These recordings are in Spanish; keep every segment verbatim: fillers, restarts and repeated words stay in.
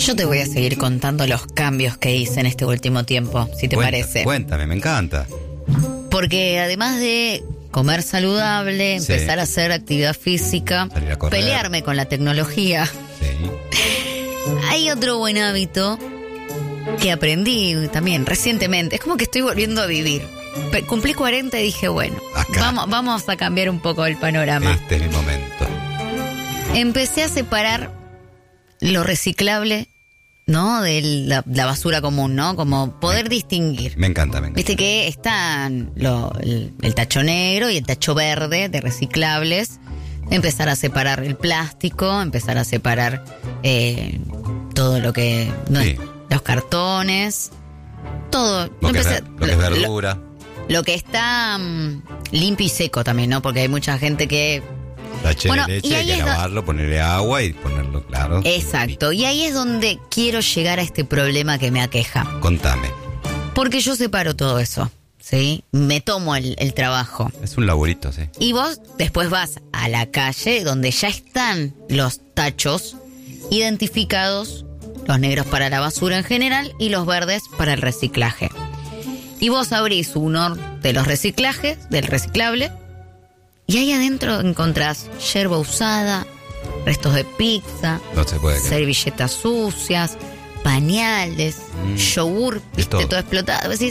Yo te voy a seguir contando los cambios que hice en este último tiempo, si te Cuenta, parece. Cuéntame, me encanta. Porque además de comer saludable, Sí. empezar a hacer actividad física, Salir a correr. pelearme con la tecnología, Sí. hay otro buen hábito que aprendí también recientemente. Es como que estoy volviendo a vivir. Pe- Cumplí cuarenta y dije, bueno, Acá. vamos, vamos a cambiar un poco el panorama. Este es mi momento. Empecé a separar lo reciclable, ¿no? De la, la basura común, ¿no? Como poder distinguir. Me encanta, me encanta. Viste que están lo- el, el tacho negro y el tacho verde de reciclables. Empezar a separar el plástico, empezar a separar eh, todo lo que... no Sí. es- los cartones, todo. Lo que, es, Empecé- ver- lo que es lo- verdura. Lo que está mm, limpio y seco también, ¿no? Porque hay mucha gente que... Taché Bueno, de leche, y hay ahí que es do- lavarlo, ponerle agua y ponerlo claro. Exacto. Y ahí es donde quiero llegar a este problema que me aqueja. Contame. Porque yo separo todo eso, ¿sí? Me tomo el, el trabajo. Es un laburito, sí. Y vos después vas a la calle donde ya están los tachos identificados, los negros para la basura en general y los verdes para el reciclaje. Y vos abrís uno de los reciclajes, del reciclable, y ahí adentro encontrás yerba usada, restos de pizza, No se puede creer. servilletas sucias, pañales, Mm. yogur, viste, todo. todo. explotado. Vos decís,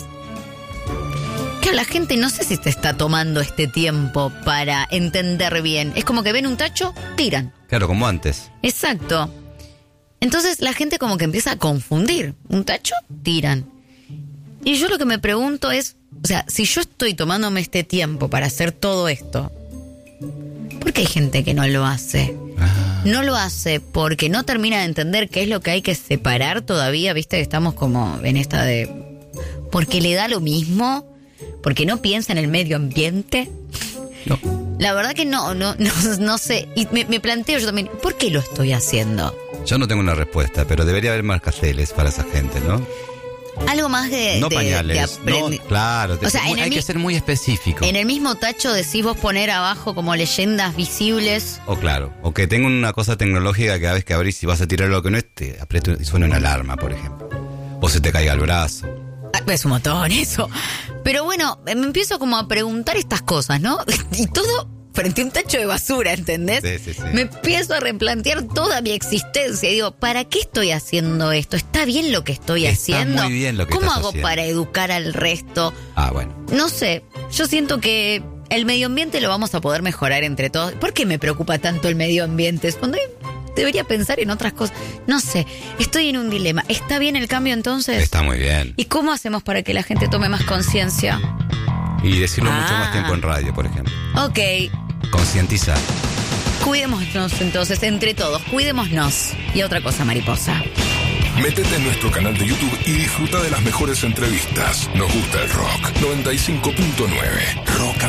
que la gente no sé si te está tomando este tiempo para entender bien. Es como que ven un tacho, tiran. Claro, como antes. Exacto. Entonces la gente como que empieza a confundir. Un tacho, tiran. Y yo lo que me pregunto es, o sea, si yo estoy tomándome este tiempo para hacer todo esto, ¿por qué hay gente que no lo hace? Ah, No lo hace porque no termina de entender qué es lo que hay que separar todavía, viste que estamos como en esta de... Porque le da lo mismo, porque no piensa en el medio ambiente. no. La verdad que no, no, no, no sé. Y me, me planteo yo también, ¿por qué lo estoy haciendo? Yo no tengo una respuesta, pero debería haber más carteles para esa gente, ¿no? Algo más de... No de- pañales. de no, aprendi- claro, O sea, muy- en el hay mi- que ser muy específico. En el mismo tacho decís vos poner abajo como leyendas visibles. O claro, o que tenga una cosa tecnológica que cada vez que abrís y vas a tirar lo que no es, te aprieto y suena una alarma, por ejemplo. O se te caiga el brazo. Ah, es un montón eso. Pero bueno, me empiezo como a preguntar estas cosas, ¿no? Y todo frente a un tacho de basura, ¿entendés? Sí, sí, sí. Me empiezo a replantear toda mi existencia. Y digo, ¿para qué estoy haciendo esto? ¿Está bien lo que estoy Está haciendo? muy bien lo que ¿Cómo estás hago haciendo. para educar al resto? Ah, bueno. No sé, yo siento que el medio ambiente lo vamos a poder mejorar entre todos. ¿Por qué me preocupa tanto el medio ambiente? Es cuando debería pensar en otras cosas. No sé, estoy en un dilema. ¿Está bien el cambio entonces? Está muy bien. ¿Y cómo hacemos para que la gente tome más conciencia? Y decirlo Ah. mucho más tiempo en radio, por ejemplo. Ok, Concientizar. cuidémonos entonces, entre todos, cuidémonos. Y otra cosa, mariposa. Métete en nuestro canal de YouTube y disfruta de las mejores entrevistas. Nos gusta el rock. noventa y cinco punto nueve. Rock